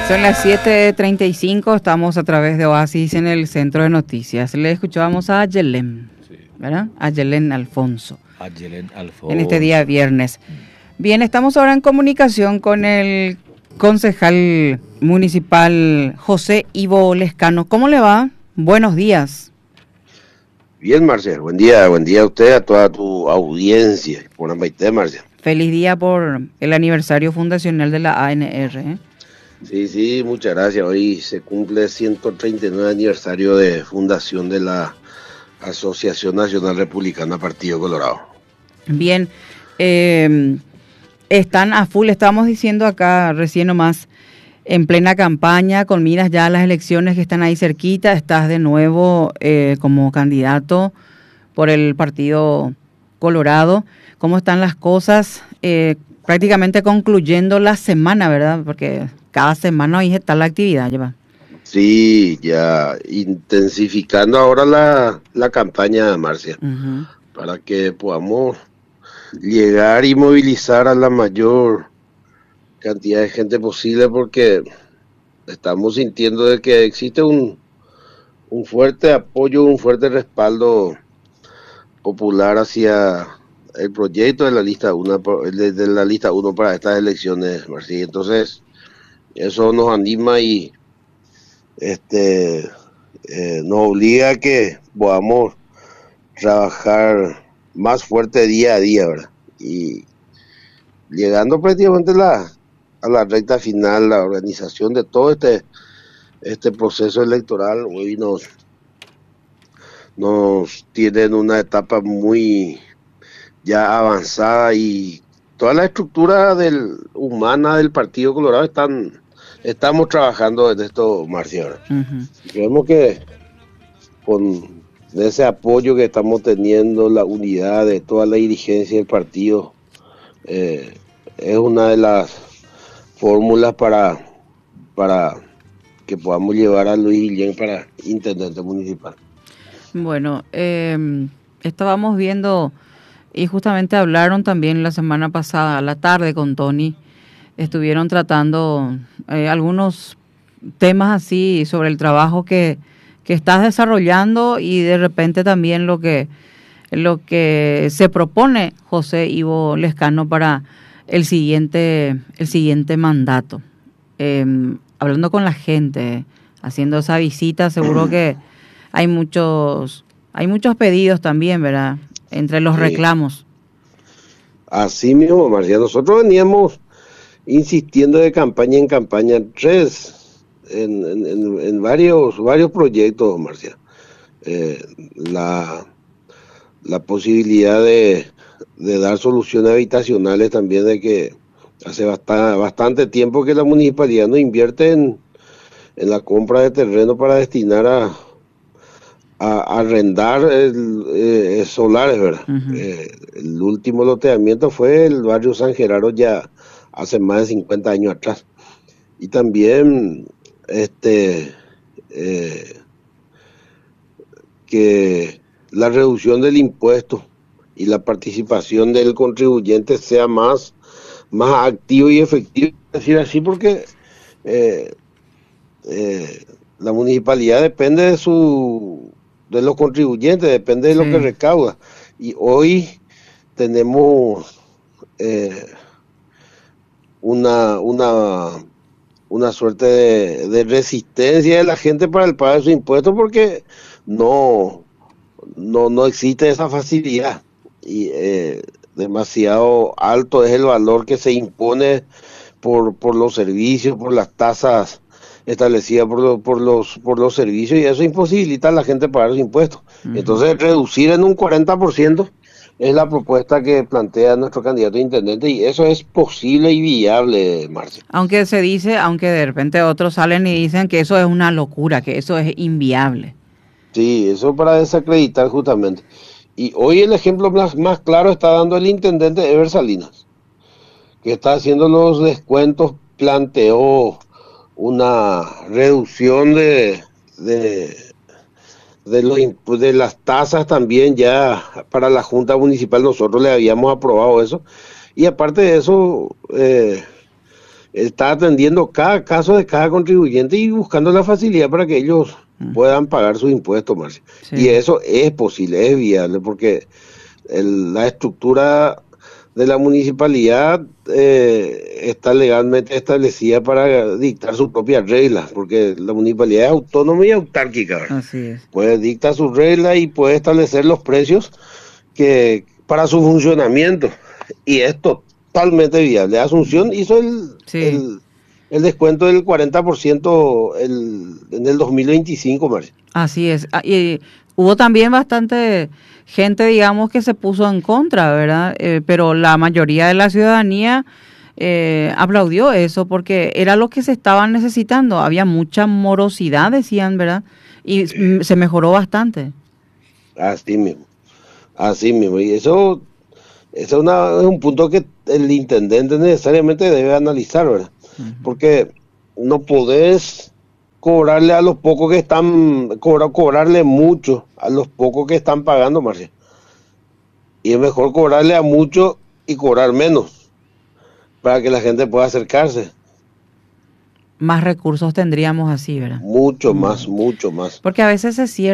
Son las 7:35, estamos a través de Oasis en el Centro de Noticias. Le escuchábamos a Yelén, sí, ¿verdad? A Yelén Alfonso. A Yelén Alfonso. En este día viernes. Bien, estamos ahora en comunicación con el concejal municipal José Ivo Lescano. ¿Cómo le va? Buenos días. Bien, Marcel. Buen día a usted, a toda tu audiencia. Por Maite, Marcel. Feliz día por el aniversario fundacional de la ANR, ¿eh? Sí, muchas gracias. Hoy se cumple 139 aniversario de fundación de la Asociación Nacional Republicana Partido Colorado. Bien, están a full, estábamos diciendo acá recién nomás, en plena campaña, con miras ya a las elecciones que están ahí cerquita. Estás de nuevo como candidato por el Partido Colorado. ¿Cómo están las cosas? Prácticamente concluyendo la semana, ¿verdad? Porque cada semana ahí está la actividad, lleva. Sí, ya intensificando ahora la campaña, Marcia, para que podamos llegar y movilizar a la mayor cantidad de gente posible, porque estamos sintiendo de que existe un fuerte apoyo, un fuerte respaldo popular hacia el proyecto de la lista 1, de la lista 1 para estas elecciones, Marcia. Entonces, eso nos anima y nos obliga a que podamos trabajar más fuerte día a día, ¿verdad? Y llegando prácticamente a la recta final, la organización de todo este proceso electoral, hoy nos tienen una etapa muy ya avanzada, y toda la estructura humana del Partido Colorado estamos trabajando en esto, Marcia. Creemos que con ese apoyo que estamos teniendo, la unidad de toda la dirigencia del partido, es una de las fórmulas para que podamos llevar a Luis Guillén para intendente municipal. Bueno, estábamos viendo, y justamente hablaron también la semana pasada, a la tarde con Tony, estuvieron tratando algunos temas así sobre el trabajo que estás desarrollando, y de repente también lo que se propone José Ivo Lescano para el siguiente mandato. Hablando con la gente, haciendo esa visita, seguro que hay muchos pedidos también, ¿verdad? Entre los reclamos. Así mismo, Marcia, nosotros veníamos insistiendo de campaña en campaña, en varios proyectos, Marcia. La posibilidad de dar soluciones habitacionales también, de que hace bastante tiempo que la municipalidad no invierte en la compra de terreno para destinar a arrendar solares, ¿verdad? El último loteamiento fue el barrio San Gerardo, ya hace más de 50 años atrás. Y también que la reducción del impuesto y la participación del contribuyente sea más activo y efectivo, decir así, porque la municipalidad depende de los contribuyentes, depende de lo que recauda. Y hoy tenemos una suerte de resistencia de la gente para el pago de sus impuestos, porque no existe esa facilidad, y demasiado alto es el valor que se impone por los servicios, por las tasas establecidas por los servicios, y eso imposibilita a la gente pagar los impuestos. Entonces, reducir en un 40% es la propuesta que plantea nuestro candidato a intendente, y eso es posible y viable, Marcia. Aunque de repente otros salen y dicen que eso es una locura, que eso es inviable. Sí, eso para desacreditar justamente. Y hoy el ejemplo más claro está dando el intendente Ever Salinas, que está haciendo los descuentos, planteó una reducción de las tasas también ya para la Junta Municipal. Nosotros le habíamos aprobado eso, y aparte de eso está atendiendo cada caso de cada contribuyente y buscando la facilidad para que ellos puedan pagar sus impuestos, Marcia. Sí. Y eso es posible, es viable, porque la estructura de la municipalidad está legalmente establecida para dictar sus propias reglas, porque la municipalidad es autónoma y autárquica, ¿verdad? Así es. Puede dictar sus reglas y puede establecer los precios que para su funcionamiento, y es totalmente viable. Asunción hizo el descuento del 40% en el 2025, Marcia. Así es. Y hubo también bastante gente, digamos, que se puso en contra, ¿verdad? Pero la mayoría de la ciudadanía aplaudió eso porque era lo que se estaban necesitando. Había mucha morosidad, decían, ¿verdad? Y se mejoró bastante. Así mismo. Así mismo. Y eso es un punto que el intendente necesariamente debe analizar, ¿verdad? Porque no podés cobrarle a los pocos que están, cobrarle mucho a los pocos que están pagando, Marcia. Y es mejor cobrarle a muchos y cobrar menos, para que la gente pueda acercarse. Más recursos tendríamos así, ¿verdad? Mucho más, mucho más. Porque a veces se cierra